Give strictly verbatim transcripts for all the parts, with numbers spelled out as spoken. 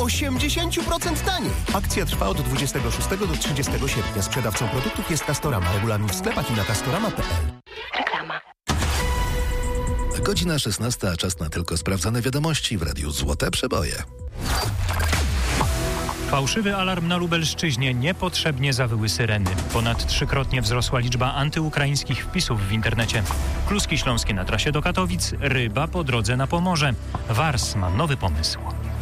osiemdziesiąt procent taniej. Akcja trwa od dwudziestego szóstego do trzydziestego sierpnia. Sprzedawcą produktów jest Castorama. Regulamin w sklepach i na castorama kropka p l. Reklama. Godzina szesnasta, czas na tylko sprawdzone wiadomości w Radiu Złote Przeboje. Fałszywy alarm na Lubelszczyźnie. Niepotrzebnie zawyły syreny. Ponad trzykrotnie wzrosła liczba antyukraińskich wpisów w internecie. Kluski śląskie na trasie do Katowic, ryba po drodze na Pomorze. Wars ma nowy pomysł.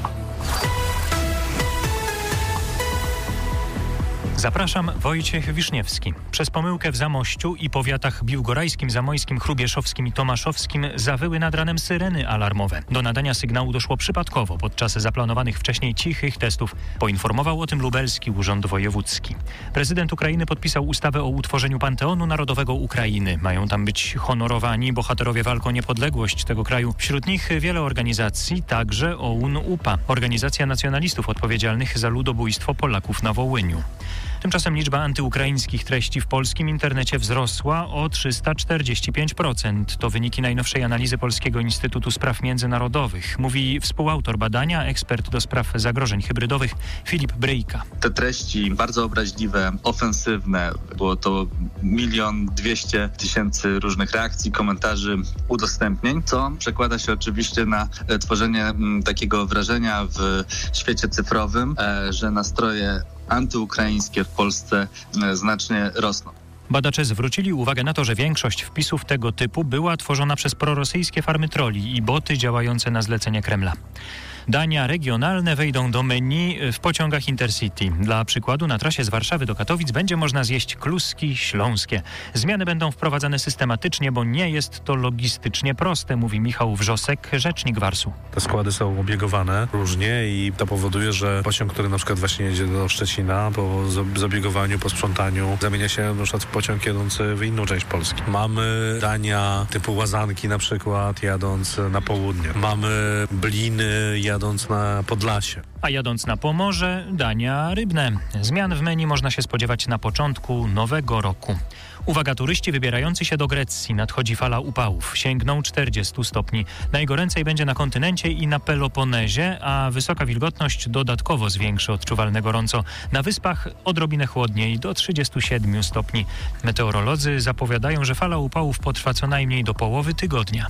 Zapraszam, Wojciech Wiszniewski. Przez pomyłkę w Zamościu i powiatach biłgorajskim, zamojskim, chrubieszowskim i tomaszowskim zawyły nad ranem syreny alarmowe. Do nadania sygnału doszło przypadkowo podczas zaplanowanych wcześniej cichych testów. Poinformował o tym lubelski urząd wojewódzki. Prezydent Ukrainy podpisał ustawę o utworzeniu Panteonu Narodowego Ukrainy. Mają tam być honorowani bohaterowie walk o niepodległość tego kraju. Wśród nich wiele organizacji, także O U N U P A, organizacja nacjonalistów odpowiedzialnych za ludobójstwo Polaków na Wołyniu. Tymczasem liczba antyukraińskich treści w polskim internecie wzrosła o trzysta czterdzieści pięć procent. To wyniki najnowszej analizy Polskiego Instytutu Spraw Międzynarodowych. Mówi współautor badania, ekspert do spraw zagrożeń hybrydowych Filip Bryjka. Te treści bardzo obraźliwe, ofensywne, było to milion dwieście tysięcy różnych reakcji, komentarzy, udostępnień, co przekłada się oczywiście na tworzenie m, takiego wrażenia w świecie cyfrowym, e, że nastroje antyukraińskie w Polsce znacznie rosną. Badacze zwrócili uwagę na to, że większość wpisów tego typu była tworzona przez prorosyjskie farmy trolli i boty działające na zlecenie Kremla. Dania regionalne wejdą do menu w pociągach Intercity. Dla przykładu na trasie z Warszawy do Katowic będzie można zjeść kluski śląskie. Zmiany będą wprowadzane systematycznie, bo nie jest to logistycznie proste, mówi Michał Wrzosek, rzecznik Warsu. Te składy są obiegowane różnie i to powoduje, że pociąg, który na przykład właśnie jedzie do Szczecina, po zabiegowaniu, po sprzątaniu, zamienia się na przykład w pociąg jadący w inną część Polski. Mamy dania typu łazanki na przykład, jadąc na południe. Mamy bliny, jadąc jadąc na Podlasie. A jadąc na Pomorze, dania rybne. Zmian w menu można się spodziewać na początku nowego roku. Uwaga, turyści wybierający się do Grecji. Nadchodzi fala upałów. Sięgną czterdziestu stopni. Najgoręcej będzie na kontynencie i na Peloponezie, a wysoka wilgotność dodatkowo zwiększy odczuwalne gorąco. Na wyspach odrobinę chłodniej, do trzydziestu siedmiu stopni. Meteorolodzy zapowiadają, że fala upałów potrwa co najmniej do połowy tygodnia.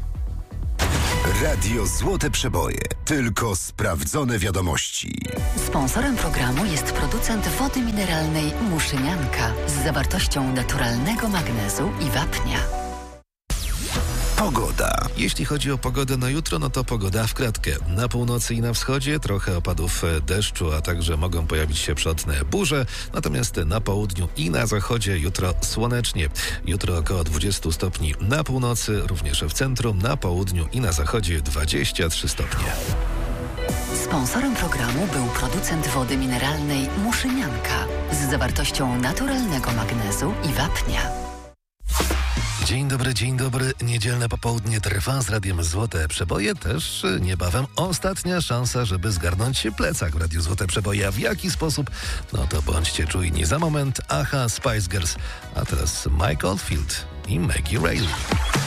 Radio Złote Przeboje. Tylko sprawdzone wiadomości. Sponsorem programu jest producent wody mineralnej Muszynianka z zawartością naturalnego magnezu i wapnia. Pogoda. Jeśli chodzi o pogodę na jutro, no to pogoda w kratkę. Na północy i na wschodzie trochę opadów deszczu, a także mogą pojawić się przelotne burze. Natomiast na południu i na zachodzie jutro słonecznie. Jutro około dwudziestu stopni na północy, również w centrum, na południu i na zachodzie dwadzieścia trzy stopnie. Sponsorem programu był producent wody mineralnej Muszynianka z zawartością naturalnego magnezu i wapnia. Dzień dobry, dzień dobry. Niedzielne popołudnie trwa z Radiem Złote Przeboje. Też niebawem ostatnia szansa, żeby zgarnąć się plecak w Radiu Złote Przeboje. A w jaki sposób? No to bądźcie czujni. Za moment Aha, Spice Girls. A teraz Mike Oldfield i Maggie Reilly.